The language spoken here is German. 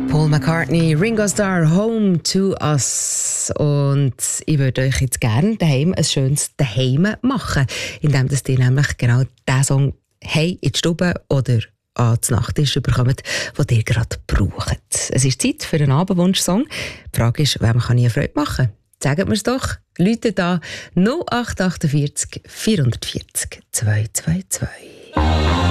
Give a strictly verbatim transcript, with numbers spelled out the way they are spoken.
Paul McCartney, Ringo Starr, Home to Us. Und ich würde euch jetzt gerne daheim ein schönes Daheim machen, indem dass ihr nämlich genau diesen Song «Hey» in die Stube oder an die Nachttisch bekommt, den ihr gerade braucht. Es ist Zeit für einen Abendwunsch-Song. Die Frage ist, wem kann ich eine Freude machen? Sagt mir es doch. Läutet an null acht acht vier vier vier vier zwei zwei zwei.